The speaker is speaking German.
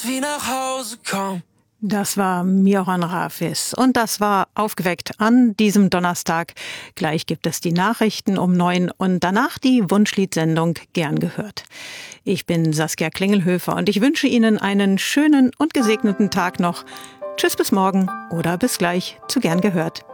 wie nach Hause kommen. Das war Miron Rafis und das war Aufgeweckt an diesem Donnerstag. Gleich gibt es die Nachrichten um 9 und danach die Wunschliedsendung Gern gehört. Ich bin Saskia Klingelhöfer und ich wünsche Ihnen einen schönen und gesegneten Tag noch. Tschüss bis morgen oder bis gleich zu Gern gehört.